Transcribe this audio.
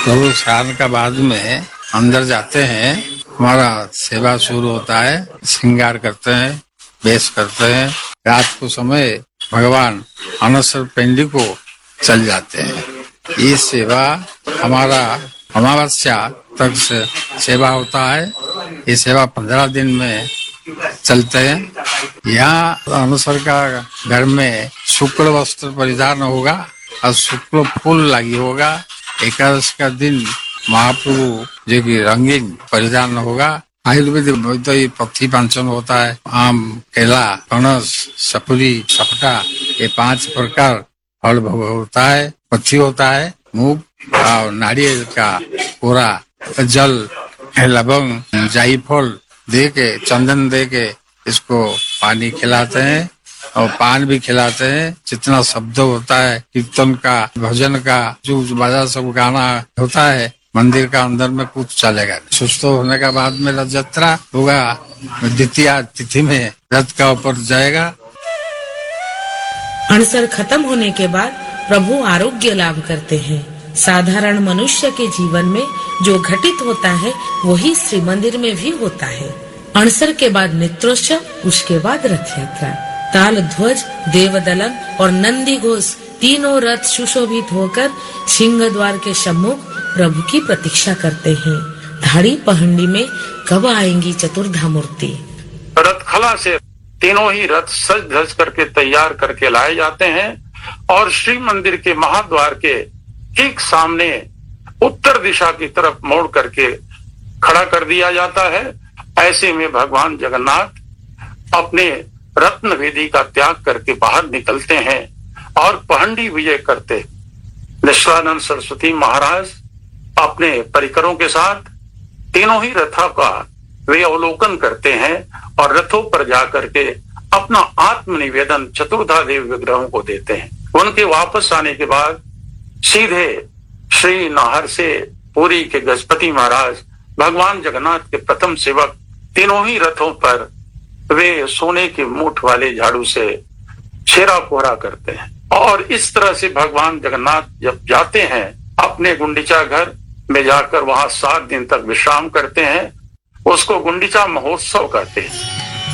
प्रभु स्नान का बाद में अंदर जाते हैं, हमारा सेवा शुरू होता है, श्रृंगार करते हैं, वेश करते हैं। रात को समय भगवान अनसर पिंडी को चल जाते हैं। ये सेवा हमारा अमावस्या तक से सेवा होता है। ये सेवा 15 दिन में चलते हैं। यहाँ अनसर का घर में शुक्ल वस्त्र परिधान होगा और शुक्ल फूल लगी होगा। एकादश का दिन महाप्रभु जो कि रंगीन परिधान होगा। आयुर्वेद तो ये पथी पांचन होता है। आम, केला, पनस, सपुरी, सपटा, ये 5 प्रकार फल भोग होता है। पथी होता है, मूंग और नारियल का कोरा, जल, लवंग, जायफल दे के, चंदन दे के इसको पानी खिलाते हैं और पान भी खिलाते हैं। जितना शब्द होता है कीर्तन का, भजन का, जो बाजा सब गाना होता है, मंदिर का अंदर में कुछ चलेगा। सुस्त होने का बाद में रथ यात्रा होगा। द्वितीय तिथि में रथ का ऊपर जाएगा। अनसर खत्म होने के बाद प्रभु आरोग्य लाभ करते हैं। साधारण मनुष्य के जीवन में जो घटित होता है वही श्री मंदिर में भी होता है। अनसर के बाद नेत्रोत्सव, उसके बाद रथ यात्रा। ताल ध्वज, देवदलन और नंदी घोष तीनों रथ सुशोभित होकर सिंह द्वार के सम्मुख प्रभु की प्रतीक्षा करते हैं। धाड़ी पहंडी में कब आएंगी चतुर्धा मूर्ति। रथखला से तीनों ही रथ सज धज करके तैयार करके लाए जाते हैं और श्री मंदिर के महाद्वार के ठीक सामने उत्तर दिशा की तरफ मोड़ करके खड़ा कर दिया जाता है। ऐसे में भगवान जगन्नाथ अपने रत्न वेदी का त्याग करके बाहर निकलते हैं और पहंडी विजय करते। निष्ठानंद सरस्वती महाराज अपने परिकरों के साथ तीनों ही रथों का वे अवलोकन करते हैं और रथों पर जाकर के अपना आत्मनिवेदन चतुर्धा देव विग्रहों को देते हैं। उनके वापस आने के बाद सीधे श्री नाहर से पुरी के गजपति महाराज भगवान जगन्नाथ के प्रथम सेवक तीनों ही रथों पर वे सोने के मूठ वाले झाड़ू से छेरा पोरा करते हैं और इस तरह से भगवान जगन्नाथ जब जाते हैं अपने गुंडीचा घर में जाकर वहां 7 दिन तक विश्राम करते हैं। उसको गुंडीचा महोत्सव कहते हैं।